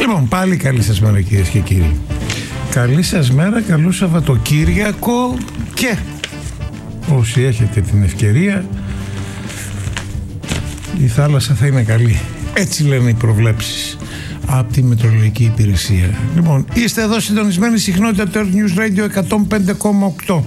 Λοιπόν, πάλι καλή σας μέρα κυρίες και κύριοι. Καλή σας μέρα, καλό Σαββατοκύριακο και όσοι έχετε την ευκαιρία η θάλασσα θα είναι καλή. Έτσι λένε οι προβλέψεις από τη Μετεωρολογική Υπηρεσία. Λοιπόν, είστε εδώ συντονισμένοι συχνότητα του Earth News Radio 105,8.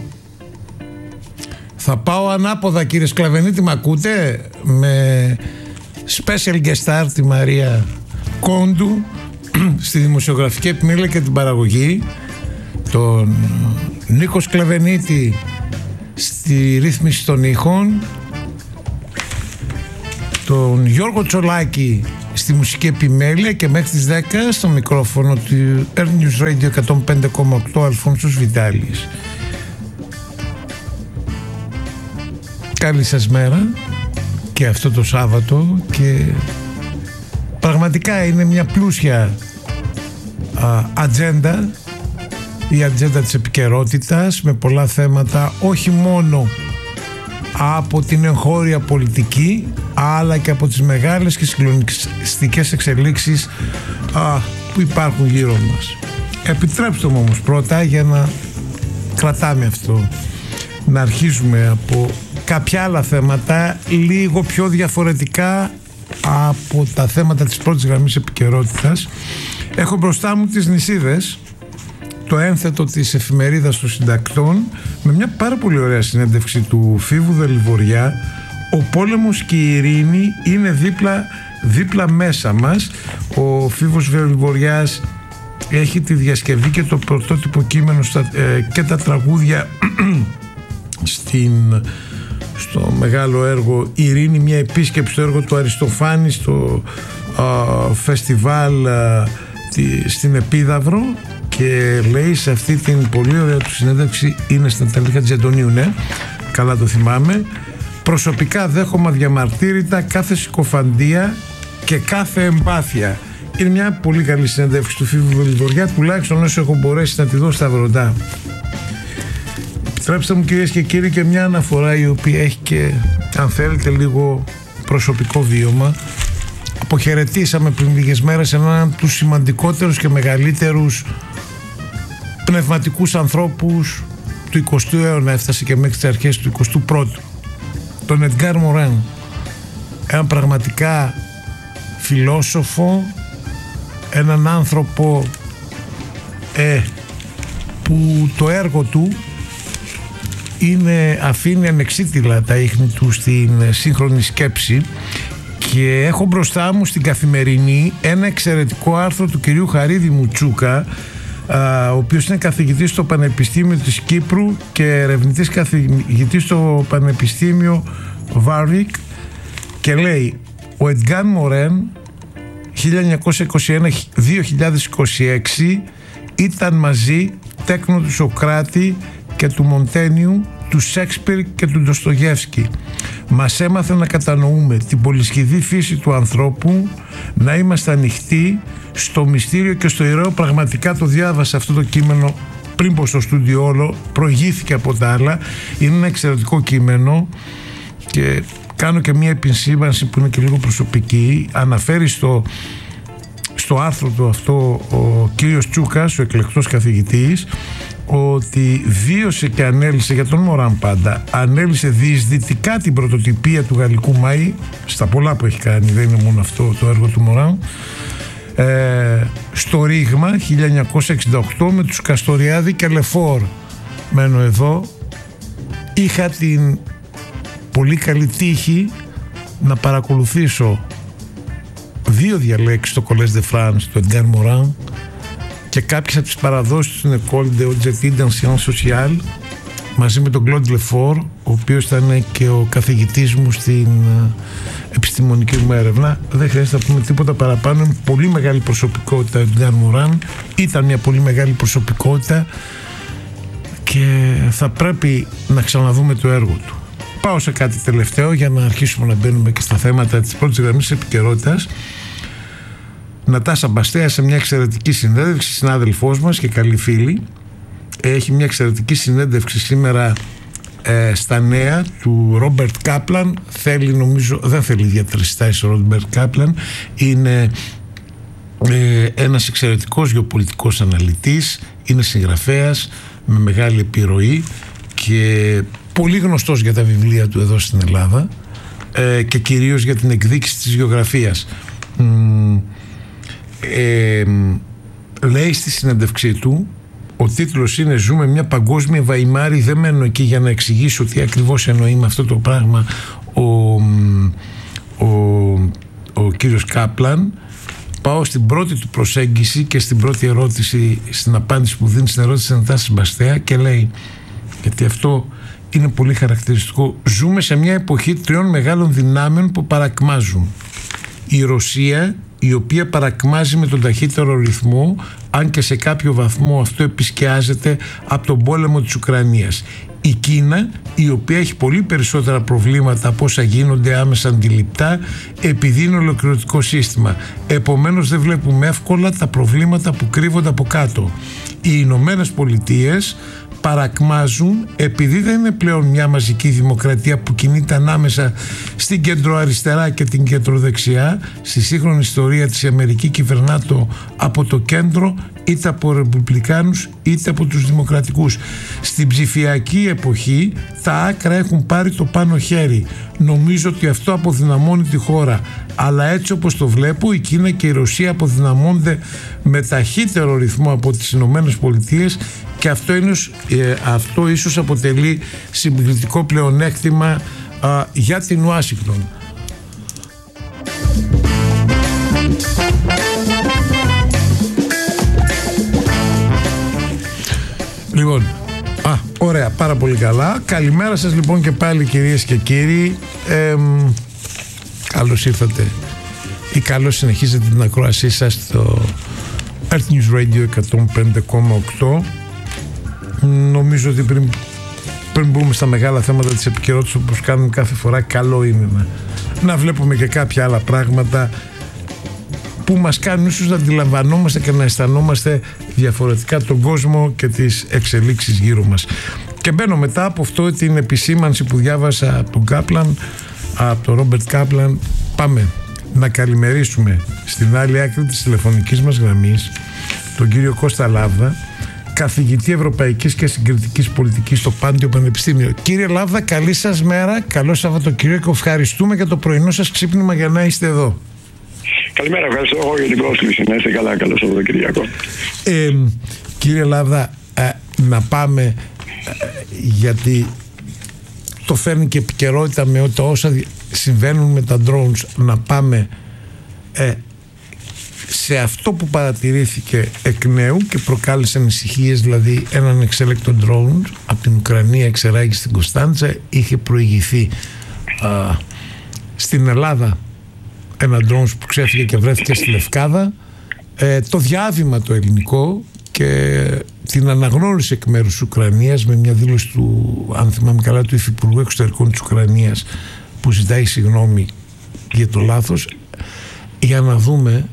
Θα πάω ανάποδα κύριε Σκλαβενίτη, μ' ακούτε? Με special guest star τη Μαρία Κόντου στη δημοσιογραφική επιμέλεια και την παραγωγή, τον Νίκο Σκλαβενίτη στη ρύθμιση των ήχων, τον Γιώργο Τσολάκη στη μουσική επιμέλεια και μέχρι τις 10 στο μικρόφωνο του Earth News Radio 105,8 Αλφόνσος Βιτάλης. Καλή σας μέρα και αυτό το Σάββατο, και πραγματικά είναι μια πλούσια ατζέντα, η ατζέντα της επικαιρότητας, με πολλά θέματα, όχι μόνο από την εγχώρια πολιτική αλλά και από τις μεγάλες και συγκλονιστικές εξελίξεις που υπάρχουν γύρω μας. Επιτρέψτε μου όμως πρώτα, για να κρατάμε αυτό, να αρχίσουμε από κάποια άλλα θέματα λίγο πιο διαφορετικά από τα θέματα της πρώτης γραμμής επικαιρότητας. Έχω μπροστά μου τις νησίδες, το ένθετο της εφημερίδας των συντακτών, με μια πάρα πολύ ωραία συνέντευξη του Φίβου Δελιβοριά. Ο πόλεμος και η ειρήνη είναι δίπλα μέσα μας. Ο Φίβος Δελιβοριάς έχει τη διασκευή και το πρωτότυπο κείμενο και τα τραγούδια στο μεγάλο έργο «Ειρήνη, μια επίσκεψη», στο έργο του Αριστοφάνη στο φεστιβάλ στην Επίδαυρο, και λέει σε αυτή την πολύ ωραία του συνέντευξη, είναι στα Ιταλικά της Αντωνίου, ναι, καλά το θυμάμαι: «Προσωπικά δέχομαι αδιαμαρτύρητα κάθε συκοφαντία και κάθε εμπάθεια». Είναι μια πολύ καλή συνέντευξη του Φίβου Βελιβοριά, τουλάχιστον όσο έχω μπορέσει να τη δω στα βροντά. Επιτρέψτε μου κυρίες και κύριοι και μια αναφορά η οποία έχει και, αν θέλετε, λίγο προσωπικό βίωμα. Αποχαιρετήσαμε πριν λίγες μέρες έναν από τους σημαντικότερους και μεγαλύτερους πνευματικούς ανθρώπους του 20ου αιώνα, έφτασε και μέχρι τις αρχές του 21ου, τον Εντγκάρ Μορέν, έναν πραγματικά φιλόσοφο, έναν άνθρωπο που το έργο του αφήνει ανεξίτηλα τα ίχνη του στην σύγχρονη σκέψη. Και έχω μπροστά μου στην Καθημερινή ένα εξαιρετικό άρθρο του κυρίου Χαρίδη Μουτσούκα, ο οποίος είναι καθηγητής στο Πανεπιστήμιο της Κύπρου και ερευνητής καθηγητής στο Πανεπιστήμιο Βάρβικ, και λέει: ο Εντγκάρ Μορέν 1921-2026 ήταν μαζί τέκνο του Σοκράτη και του Μοντένιου, του Σέξπιρ και του Ντοστογεύσκη. Μας έμαθε να κατανοούμε την πολυσχηδή φύση του ανθρώπου, να είμαστε ανοιχτοί στο μυστήριο και στο ιερό. Πραγματικά το διάβασα αυτό το κείμενο πριν πω στο στούντιο όλο, προηγήθηκε από τα άλλα. Είναι ένα εξαιρετικό κείμενο και κάνω και μια επισήμανση που είναι και λίγο προσωπική. Αναφέρει στο άρθρο του αυτό ο κύριος Τσούκας, ο εκλεκτός καθηγητής, ότι βίωσε και ανέλησε, για τον Μωράν πάντα, ανέλησε διεισδυτικά την πρωτοτυπία του γαλλικού Μαΐ, στα πολλά που έχει κάνει, δεν είναι μόνο αυτό το έργο του Μωράν, στο Ρήγμα 1968 με τους Καστοριάδη και Λεφόρ. Μένω εδώ. Είχα την πολύ καλή τύχη να παρακολουθήσω 2 διαλέξεις στο Collège de France του Εντγκάρ Μοράν και κάποιες από τις παραδόσεις στην École de Haute Études en Sciences Sociales, μαζί με τον Claude Lefort, ο οποίος ήταν και ο καθηγητής μου στην επιστημονική μου έρευνα. Δεν χρειάζεται να πούμε τίποτα παραπάνω. Είναι πολύ μεγάλη προσωπικότητα ο Εντγκάρ Μοράν, ήταν μια πολύ μεγάλη προσωπικότητα και θα πρέπει να ξαναδούμε το έργο του. Πάω σε κάτι τελευταίο για να αρχίσουμε να μπαίνουμε και στα θέματα της πρώτης γραμμής επικαιρότητας. Νατάσα Μπαστέα, σε μια εξαιρετική συνέντευξη, συνάδελφός μας και καλή φίλη, έχει μια εξαιρετική συνέντευξη σήμερα στα Νέα του Ρόμπερτ Κάπλαν. Θέλει, νομίζω, δεν θέλει ιδιαίτερες συστάσεις ο Ρόμπερτ Κάπλαν, είναι ένας εξαιρετικός γεωπολιτικός αναλυτής, είναι συγγραφέας με μεγάλη επιρροή και πολύ γνωστός για τα βιβλία του εδώ στην Ελλάδα και κυρίως για την εκδίκηση της γεωγραφίας. Λέει στη συνέντευξή του, ο τίτλος είναι «Ζούμε μια παγκόσμια Βαϊμάρη». Δεν μένω εκεί για να εξηγήσω τι ακριβώς εννοεί με αυτό το πράγμα ο κύριος Κάπλαν. Πάω στην πρώτη του προσέγγιση και στην πρώτη ερώτηση, στην απάντηση που δίνει στην ερώτηση της Αναστάσης Μπαστέα, και λέει, γιατί αυτό είναι πολύ χαρακτηριστικό: ζούμε σε μια εποχή τριών μεγάλων δυνάμεων που παρακμάζουν. Η Ρωσία, η οποία παρακμάζει με τον ταχύτερο ρυθμό, αν και σε κάποιο βαθμό αυτό επισκιάζεται από τον πόλεμο της Ουκρανίας. Η Κίνα, η οποία έχει πολύ περισσότερα προβλήματα από όσα γίνονται άμεσα αντιληπτά, επειδή είναι ολοκληρωτικό σύστημα. Επομένως δεν βλέπουμε εύκολα τα προβλήματα που κρύβονται από κάτω. Οι Ηνωμένες Πολιτείες παρακμάζουν επειδή δεν είναι πλέον μια μαζική δημοκρατία που κινείται ανάμεσα στην κεντροαριστερά και την κεντροδεξιά. Στη σύγχρονη ιστορία της η Αμερική κυβερνάται από το κέντρο, είτε από ρεπουμπλικάνους είτε από τους δημοκρατικούς. Στην ψηφιακή εποχή τα άκρα έχουν πάρει το πάνω χέρι. Νομίζω ότι αυτό αποδυναμώνει τη χώρα, αλλά έτσι όπως το βλέπω, η Κίνα και η Ρωσία αποδυναμώνται με ταχύτερο ρυθμό από τις Ηνωμένες Πολιτείες, και αυτό ίσως αποτελεί συγκριτικό πλεονέκτημα για την Ουάσιγκτον. Λοιπόν, ωραία, πάρα πολύ καλά. Καλημέρα σας λοιπόν και πάλι, κυρίες και κύριοι. Καλώς ήρθατε ή καλώς συνεχίζετε την ακρόασή σας στο Earth News Radio 105,8. Νομίζω ότι πριν μπούμε στα μεγάλα θέματα της επικαιρότητας, όπως κάνουμε κάθε φορά, καλό είναι να βλέπουμε και κάποια άλλα πράγματα που μας κάνουν ίσως να αντιλαμβανόμαστε και να αισθανόμαστε διαφορετικά τον κόσμο και τις εξελίξεις γύρω μας. Και μπαίνω μετά από αυτό την επισήμανση που διάβασα από τον Κάπλαν, από τον Ρόμπερτ Κάπλαν. Πάμε να καλημερίσουμε στην άλλη άκρη της τηλεφωνικής μας γραμμής τον κύριο Κώστα Λάβδα, καθηγητή Ευρωπαϊκής και Συγκριτικής Πολιτικής στο Πάντιο Πανεπιστήμιο. Κύριε Λάβδα, καλή σας μέρα, καλό Σαββατοκύριακο, ευχαριστούμε για το πρωινό σας ξύπνημα για να είστε εδώ. Καλημέρα, ευχαριστώ εγώ για την πρόσκληση. Να είστε καλά, καλό Σαββατοκύριακο. Κύριε Λάβδα, να πάμε, γιατί το φέρνει και επικαιρότητα με όσα συμβαίνουν με τα drones, να πάμε σε αυτό που παρατηρήθηκε εκ νέου και προκάλεσε ανησυχίες, δηλαδή έναν εξέλεκτο drone από την Ουκρανία εξεράγει στην Κωνσταντζα. Είχε προηγηθεί στην Ελλάδα ένα drone που ξέφυγε και βρέθηκε στη Λευκάδα. Το διάβημα το ελληνικό και την αναγνώριση εκ μέρους της Ουκρανίας με μια δήλωση του, αν θυμάμαι καλά, του Υφυπουργού Εξωτερικών της Ουκρανίας, που ζητάει συγγνώμη για το λάθος, για να δούμε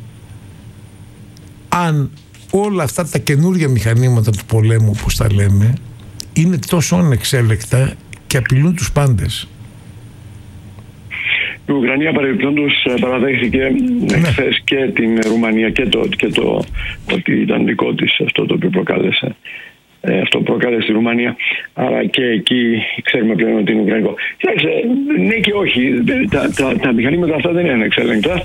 αν όλα αυτά τα καινούργια μηχανήματα του πολέμου, όπως τα λέμε, είναι τόσο ανεξέλεκτα και απειλούν τους πάντες. Η Ουκρανία παρεμπιπτόντως παραδέχθηκε χθες και την Ρουμανία και το ότι ήταν δικό της αυτό το οποίο προκάλεσε. Αυτό προκάλεσε στη Ρουμανία. Άρα και εκεί ξέρουμε πλέον ότι είναι ουκρανικό. Κοιτάξτε, ναι και όχι. Τα μηχανήματα αυτά δεν είναι εξέλεγκτα.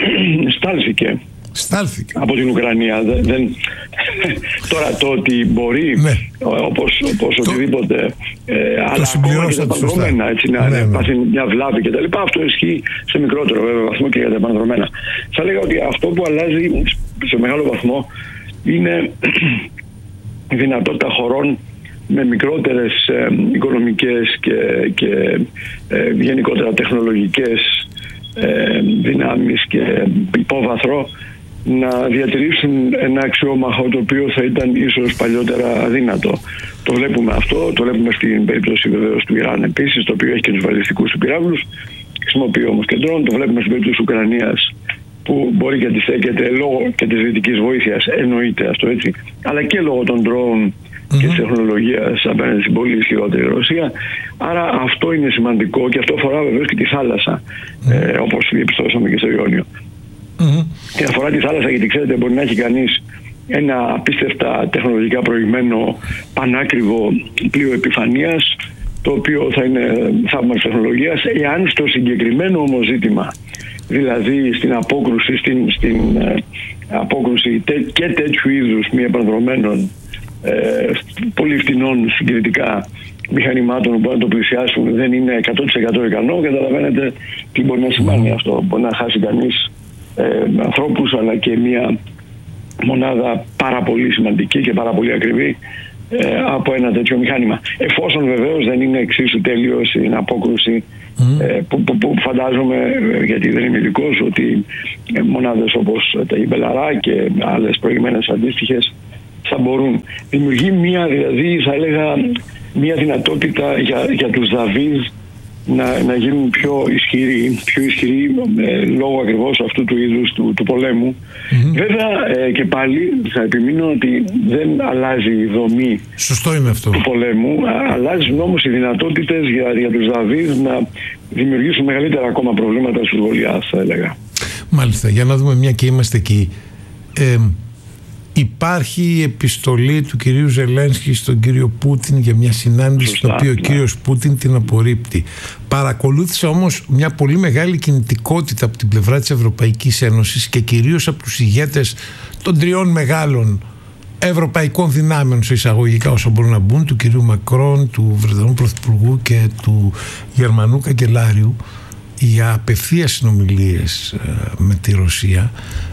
Στάλθηκε από την Ουκρανία. Τώρα το ότι μπορεί, όπως οτιδήποτε, αλλά ακόμα και τα επανδρομένα, να πάθει μια βλάβη κτλ. Αυτό ισχύει σε μικρότερο βέβαια βαθμό και για τα επανδρομένα. Θα έλεγα ότι αυτό που αλλάζει σε μεγάλο βαθμό είναι η δυνατότητα χωρών με μικρότερες οικονομικές και γενικότερα τεχνολογικές δυνάμεις και υπόβαθρο να διατηρήσουν ένα αξιόμαχο το οποίο θα ήταν ίσως παλιότερα αδύνατο. Το βλέπουμε αυτό, το βλέπουμε στην περίπτωση βεβαίως του Ιράν επίσης, το οποίο έχει και τους βαλιστικούς του πυράβλους, χρησιμοποιεί όμως και ντρόν. Το βλέπουμε στην περίπτωση της Ουκρανίας, που μπορεί και αντιστέκεται λόγω και της δυτικής βοήθειας, εννοείται αυτό έτσι, αλλά και λόγω των ντρόν και της τεχνολογίας απέναντι στην πολύ ισχυρότερη Ρωσία. Άρα αυτό είναι σημαντικό και αυτό αφορά βεβαίως και τη θάλασσα, όπως διαπιστώσαμε και στο Ιόνιο. και αφορά τη θάλασσα, γιατί ξέρετε μπορεί να έχει κανείς ένα απίστευτα τεχνολογικά προηγμένο πανάκριβο πλοίο επιφανείας, το οποίο θα είναι θαύμας τεχνολογίας, εάν στο συγκεκριμένο όμως ζήτημα, δηλαδή στην απόκρουση, στην απόκρουση και τέτοιου είδους μη επανδρομένων πολύ φτηνών συγκριτικά μηχανημάτων που μπορούν να το πλησιάσουν, δεν είναι 100% ικανό, καταλαβαίνετε τι μπορεί να σημαίνει αυτό. Μπορεί να χάσει κανείς ανθρώπους, αλλά και μια μονάδα πάρα πολύ σημαντική και πάρα πολύ ακριβή από ένα τέτοιο μηχάνημα. Εφόσον βεβαίως δεν είναι εξίσου τέλειο στην απόκρουση, που φαντάζομαι, γιατί δεν είμαι ειδικός, ότι μονάδες όπως τα Ιμπελαρά και άλλες προηγμένες αντίστοιχες θα μπορούν. Δημιουργεί μια, δηλαδή θα έλεγα, μια δυνατότητα για τους Δαβίδ να γίνουν πιο ισχυροί λόγω ακριβώς αυτού του είδους του πολέμου. Βέβαια και πάλι θα επιμείνω ότι δεν αλλάζει η δομή. Σωστό είναι αυτό. Του πολέμου, αλλάζουν όμως οι δυνατότητες για τους Δαβίδ να δημιουργήσουν μεγαλύτερα ακόμα προβλήματα στους Γολιάθ, θα έλεγα. Μάλιστα, για να δούμε, μια και είμαστε εκεί. Υπάρχει η επιστολή του κυρίου Ζελένσκι στον κύριο Πούτιν για μια συνάντηση, στην οποία ο κύριος Πούτιν την απορρίπτει. Παρακολούθησα όμως μια πολύ μεγάλη κινητικότητα από την πλευρά της Ευρωπαϊκής Ένωσης και κυρίως από τους ηγέτες των τριών μεγάλων ευρωπαϊκών δυνάμεων, σε εισαγωγικά όσο μπορούν να μπουν, του κυρίου Μακρόν, του Βρετανού Πρωθυπουργού και του Γερμανού Καγκελάριου, για απευθείας συνομιλίες με τη Ρωσία,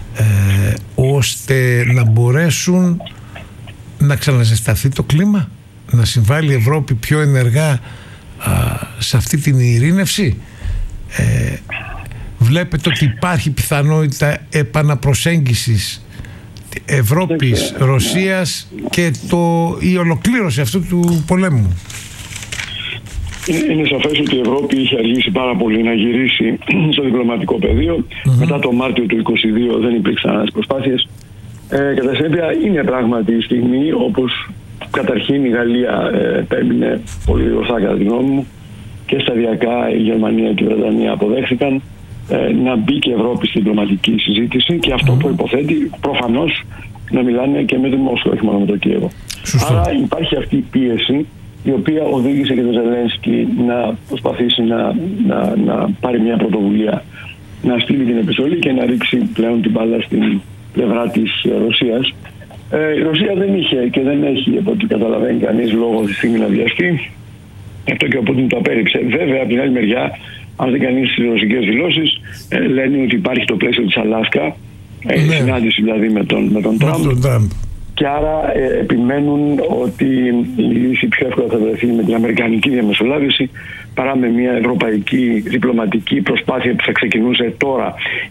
ώστε να μπορέσουν να ξαναζεσταθεί το κλίμα, να συμβάλλει η Ευρώπη πιο ενεργά σε αυτή την ειρήνευση. Βλέπετε ότι υπάρχει πιθανότητα επαναπροσέγγισης Ευρώπης, Ρωσίας και η ολοκλήρωση αυτού του πολέμου? Είναι σαφές ότι η Ευρώπη είχε αργήσει πάρα πολύ να γυρίσει στο διπλωματικό πεδίο. Μετά το Μάρτιο του 2022 δεν υπήρξαν άλλες προσπάθειες. Κατά συνέπεια είναι πράγματι η στιγμή, όπως καταρχήν η Γαλλία έμεινε πολύ ορθά κατά τη γνώμη μου, και σταδιακά η Γερμανία και η Βρετανία αποδέχθηκαν, να μπει και η Ευρώπη στη διπλωματική συζήτηση, και αυτό προϋποθέτει προφανώς να μιλάνε και με τη Μόσχα, όχι μόνο με το Κίεβο. Άρα υπάρχει αυτή η πίεση, η οποία οδήγησε και τον Ζελένσκι να προσπαθήσει να πάρει μια πρωτοβουλία, να στείλει την επιστολή και να ρίξει πλέον την μπάλα στην πλευρά της Ρωσίας. Η Ρωσία δεν είχε και δεν έχει, από ό,τι καταλαβαίνει κανείς, λόγο τη στιγμή να βιαστεί. Αυτό και ο Πούτιν το απέρριψε. Βέβαια, από την άλλη μεριά, αν δει κανείς τις ρωσικές δηλώσεις, λένε ότι υπάρχει το πλαίσιο της Αλάσκα, συνάντηση δηλαδή με τον Τραμπ. Και άρα επιμένουν ότι η λύση πιο εύκολα θα βρεθεί με την αμερικανική διαμεσολάβηση παρά με μια ευρωπαϊκή διπλωματική προσπάθεια που θα ξεκινούσε τώρα.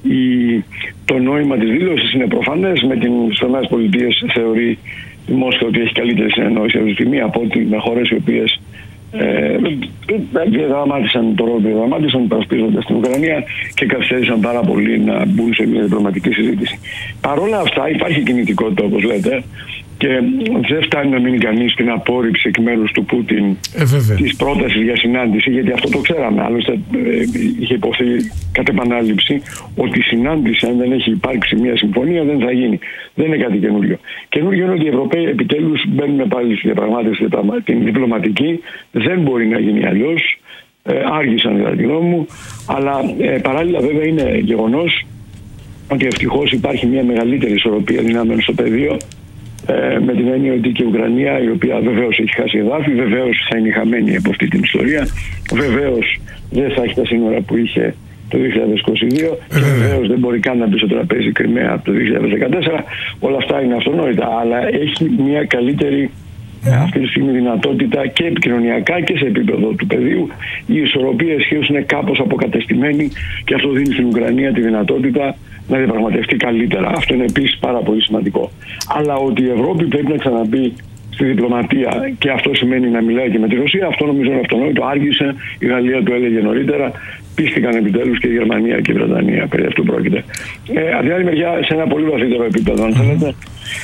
Το νόημα της δήλωσης είναι προφανές. Με τις ΗΠΑ θεωρεί η Μόσχα ότι έχει καλύτερη συνεννόηση αυτή από ότι με χώρες οι οποίες διαδραμάτισαν το ρόλο που διαδραμάτισαν, υπερασπίζοντας την Ουκρανία και καθυστέρησαν πάρα πολύ να μπουν σε μια διπλωματική συζήτηση. Παρ' όλα αυτά υπάρχει κινητικότητα, όπως λέτε, και δεν φτάνει να μείνει κανείς στην απόρριψη εκ μέρους του Πούτιν της πρότασης για συνάντηση, γιατί αυτό το ξέραμε. Άλλωστε είχε υποθεί κατ' επανάληψη ότι η συνάντηση, αν δεν έχει υπάρξει μια συμφωνία, δεν θα γίνει. Δεν είναι κάτι καινούριο. Καινούριο είναι ότι οι Ευρωπαίοι επιτέλους μπαίνουν πάλι στη διαπραγμάτευση την διπλωματική. Δεν μπορεί να γίνει αλλιώς. Άργησαν κατά τη γνώμη μου. Αλλά παράλληλα βέβαια είναι γεγονός ότι ευτυχώς υπάρχει μια μεγαλύτερη ισορροπία δυνάμεων στο πεδίο. Με την έννοια ότι και η Ουκρανία, η οποία βεβαίως έχει χάσει εδάφη, βεβαίως θα είναι χαμένη από αυτή την ιστορία, βεβαίως δεν θα έχει τα σύνορα που είχε το 2022 και βεβαίως δεν μπορεί καν να μπει στο τραπέζι Κριμαία από το 2014. Όλα αυτά είναι αυτονόητα, αλλά έχει μια καλύτερη αυτή τη στιγμή δυνατότητα και επικοινωνιακά και σε επίπεδο του πεδίου. Η ισορροπία ισχύως είναι κάπως αποκατεστημένη και αυτό δίνει στην Ουκρανία τη δυνατότητα να διαπραγματευτεί καλύτερα. Αυτό είναι επίσης πάρα πολύ σημαντικό. Αλλά ότι η Ευρώπη πρέπει να ξαναμπεί στη διπλωματία και αυτό σημαίνει να μιλάει και με τη Ρωσία, αυτό νομίζω είναι αυτονόητο. Άργησε, η Γαλλία το έλεγε νωρίτερα, πίστηκαν επιτέλους και η Γερμανία και η Βρετανία. Περί αυτού πρόκειται. Από την άλλη μεριά, σε ένα πολύ βαθύτερο επίπεδο, αν θέλετε,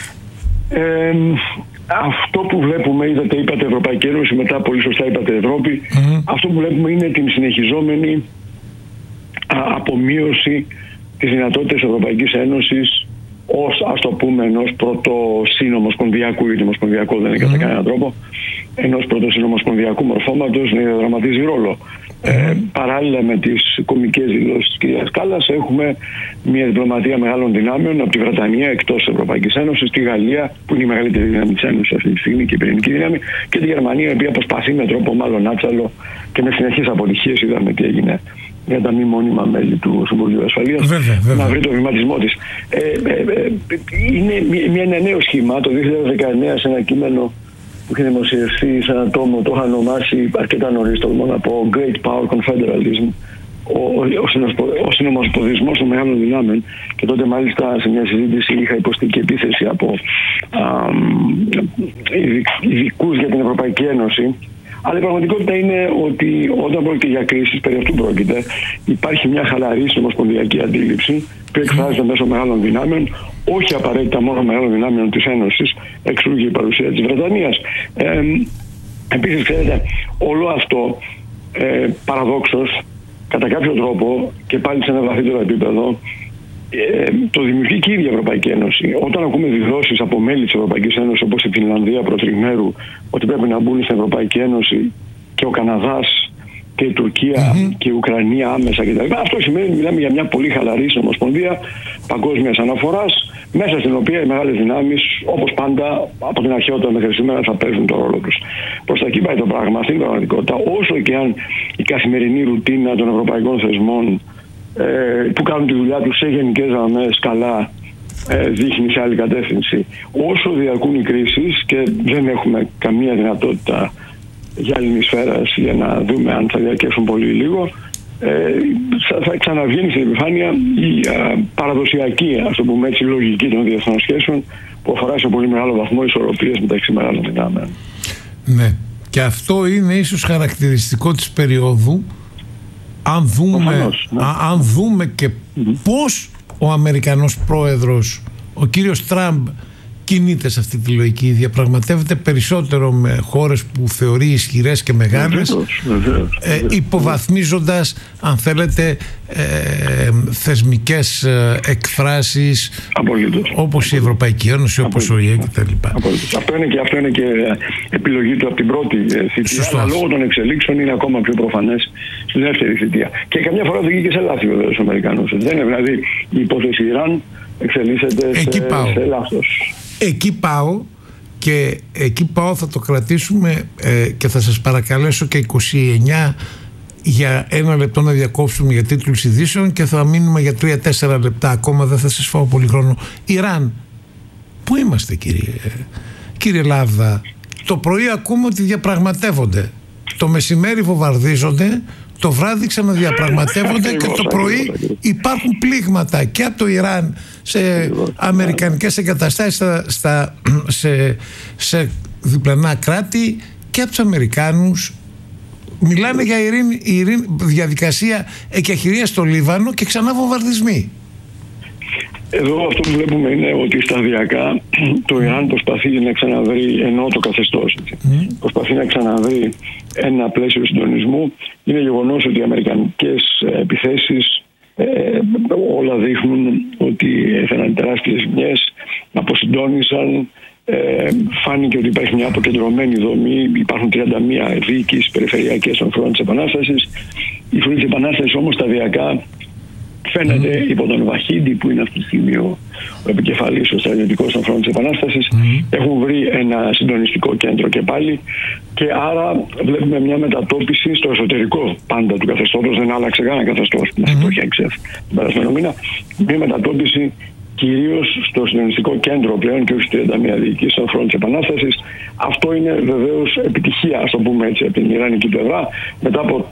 αυτό που βλέπουμε, είπατε Ευρωπαϊκή Ένωση, μετά πολύ σωστά είπατε Ευρώπη, αυτό που βλέπουμε είναι την συνεχιζόμενη απομείωση τις δυνατότητες της Ευρωπαϊκής Ένωσης ως, ας το πούμε, ενός πρωτοσυνομοσπονδιακού, γιατί ομοσπονδιακό δεν είναι κατά κανέναν τρόπο, ενός πρωτοσυνομοσπονδιακού μορφώματος να διαδραματίζει ρόλο. Παράλληλα με τις κομικές δηλώσεις της κυρίας Κάλλας, έχουμε μια διπλωματία μεγάλων δυνάμεων από τη Βρετανία εκτός της Ευρωπαϊκής Ένωσης, τη Γαλλία που είναι η μεγαλύτερη δύναμη της Ένωσης αυτή τη στιγμή και η πυρηνική δύναμη, και τη Γερμανία, η οποία προσπαθεί με τρόπο μάλλον άτσαλο και με συνεχείς αποτυχίες, είδαμε τι έγινε για τα μη μόνιμα μέλη του Συμβουλίου Ασφαλείας, να βρει το βηματισμό της. Είναι ένα νέο σχήμα. Το 2019 σε ένα κείμενο που είχε δημοσιευθεί σε ένα τόμο, το είχα ονομάσει αρκετά νωρίς, τολμώ να πω, Great Power Confederalism, ο συνομοσπονδισμός των μεγάλων δυνάμεων, και τότε μάλιστα σε μια συζήτηση είχα υποστεί και επίθεση από ειδικούς για την Ευρωπαϊκή Ένωση. Αλλά η πραγματικότητα είναι ότι όταν πρόκειται για κρίσεις, περί αυτού πρόκειται, υπάρχει μια χαλαρή συνομοσπονδιακή αντίληψη που εκφράζεται μέσω μεγάλων δυνάμεων, όχι απαραίτητα μόνο μεγάλων δυνάμεων της Ένωσης, εξού και η παρουσία της Βρετανίας. Επίσης, ξέρετε, όλο αυτό παραδόξως, κατά κάποιο τρόπο και πάλι σε ένα βαθύτερο επίπεδο, το δημιουργεί και η ίδια Ευρωπαϊκή Ένωση. Όταν ακούμε δηλώσεις από μέλη της Ευρωπαϊκής Ένωσης, όπως η Φινλανδία προτριγμέρου, ότι πρέπει να μπουν στην Ευρωπαϊκή Ένωση, και ο Καναδάς και η Τουρκία και η Ουκρανία άμεσα κτλ. Αυτό σημαίνει μιλάμε για μια πολύ χαλαρή συνομοσπονδία παγκόσμιας αναφοράς, μέσα στην οποία οι μεγάλες δυνάμεις, όπως πάντα από την αρχαιότητα μέχρι σήμερα, θα παίζουν τον ρόλο τους. Προς τα εκεί πάει το πράγμα. Αυτή είναι η πραγματικότητα. Όσο και αν η καθημερινή ρουτίνα των ευρωπαϊκών θεσμών που κάνουν τη δουλειά τους σε γενικές γραμμές καλά δείχνει σε άλλη κατεύθυνση, όσο διαρκούν οι κρίσεις και δεν έχουμε καμία δυνατότητα για άλλη σφαίρας για να δούμε αν θα διαρκέσουν πολύ ή λίγο, θα ξαναβγαίνει στην επιφάνεια η παραδοσιακή, ας το πούμε έτσι, λογική των διεθνών σχέσεων που αφορά σε πολύ μεγάλο βαθμό ισορροπίες μεταξύ μεγάλων δυνάμεων. Ναι, και αυτό είναι ίσως χαρακτηριστικό της περίοδου. Αν δούμε και πώς ο Αμερικανός πρόεδρος, ο κύριος Τραμπ, κινείται σε αυτή τη λογική, διαπραγματεύεται περισσότερο με χώρες που θεωρεί ισχυρές και μεγάλες, υποβαθμίζοντας, αν θέλετε, θεσμικές εκφράσεις όπως η Ευρωπαϊκή Ένωση, όπως ο ΙΕ κτλ. Αυτό είναι και επιλογή του από την πρώτη θητεία, αλλά λόγω των εξελίξεων είναι ακόμα πιο προφανές στη δεύτερη θητεία. Και καμιά φορά οδηγεί και σε λάθη βέβαια στους Αμερικανούς. Δεν είναι δηλαδή η υπόθεση Ιράν εξελίσσεται σε λάθος. Εκεί πάω, θα το κρατήσουμε και θα σας παρακαλέσω και 29 για 1 λεπτό να διακόψουμε για τίτλους ειδήσεων και θα μείνουμε για 3-4 λεπτά ακόμα, δεν θα σας φάω πολύ χρόνο. Ιράν, πού είμαστε κύριε Λάβδα? Το πρωί ακούμε ότι διαπραγματεύονται, το μεσημέρι βομβαρδίζονται, το βράδυ ξαναδιαπραγματεύονται και το πρωί υπάρχουν πλήγματα και από το Ιράν σε αμερικανικές εγκαταστάσεις σε διπλανά κράτη και από τους Αμερικάνους. Μιλάνε για διαδικασία εκεχηρίας στο Λίβανο και ξανά βομβαρδισμοί. Εδώ αυτό που βλέπουμε είναι ότι σταδιακά το Ιράν προσπαθεί να ξαναβρει, ενώ το καθεστώς προσπαθεί να ξαναβρει ένα πλαίσιο συντονισμού. Είναι γεγονός ότι οι αμερικανικές επιθέσεις όλα δείχνουν ότι έφεραν τεράστιες ζημιές, αποσυντόνισαν, φάνηκε ότι υπάρχει μια αποκεντρωμένη δομή, υπάρχουν 31 διοικήσεις περιφερειακές των φρουρών της Επανάστασης. Οι φρουροί της Επανάστασης όμως σταδιακά, φαίνεται υπό τον Βαχίντι, που είναι αυτή τη στιγμή ο επικεφαλής, ο στρατιωτικός των φρουρών της Επανάστασης, έχουν βρει ένα συντονιστικό κέντρο και πάλι, και άρα βλέπουμε μια μετατόπιση στο εσωτερικό πάντα του καθεστώτος. Δεν άλλαξε κανένα καθεστώς που μας υποχέξε τον περασμένο μήνα. Μια μετατόπιση κυρίως στο συντονιστικό κέντρο πλέον και όχι στις 31 διοικήσεις των φρουρών της Επανάστασης. Αυτό είναι βεβαίως επιτυχία, ας το πούμε έτσι, από την Ιρανική πλευρά, μετά από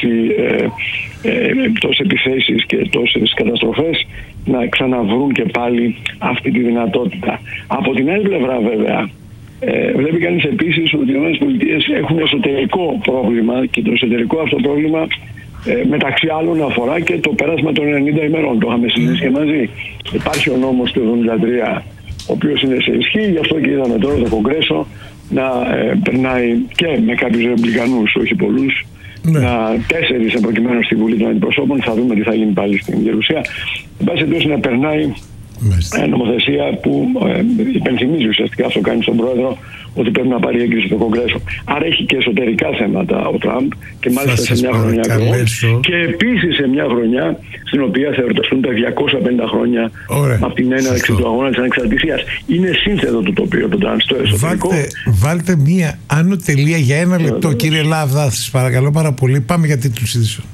τόσες επιθέσεις και τόσες καταστροφές, να ξαναβρούν και πάλι αυτή τη δυνατότητα. Από την άλλη πλευρά βέβαια, βλέπει κανείς επίσης ότι οι ΗΠΑ έχουν εσωτερικό πρόβλημα, και το εσωτερικό αυτό πρόβλημα μεταξύ άλλων αφορά και το πέρασμα των 90 ημερών. Το είχαμε συζητήσει και μαζί. Υπάρχει ο νόμος του 1973, ο οποίος είναι σε ισχύ, γι' αυτό και είδαμε τώρα το Κογκρέσο να περνάει και με κάποιους ρεπουμπλικανούς, όχι πολλούς, 4 προκειμένου στη Βουλή των Αντιπροσώπων. Θα δούμε τι θα γίνει πάλι στην Γερουσία. εν πάση περιπτώσει να περνάει νομοθεσία που υπενθυμίζει ουσιαστικά, αυτό κάνει στον πρόεδρο, ότι πρέπει να πάρει έγκριση στο Κογκρέσο. Άρα έχει και εσωτερικά θέματα ο Τραμπ, και μάλιστα σε μια χρονιά και επίσης σε μια χρονιά στην οποία θα εορταστούν τα 250 χρόνια από την έναρξη του αγώνα της ανεξαρτησίας. Είναι σύνθετο το τοπίο το Τραμπ στο εσωτερικό. Βάλτε μία άνω τελεία για ένα λεπτό, κύριε Λάβδα, σας παρακαλώ πάρα πολύ. Πάμε για τίτλους ειδήσεων.